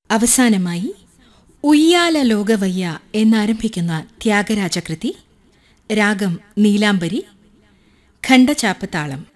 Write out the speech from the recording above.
അവസാനമായി ഉയ്യാല ലോകവയ്യ എന്നാരംഭിക്കുന്ന ത്യാഗരാജകൃതി, രാഗം നീലാംബരി, ഖണ്ഡചാപ്പത്താളം.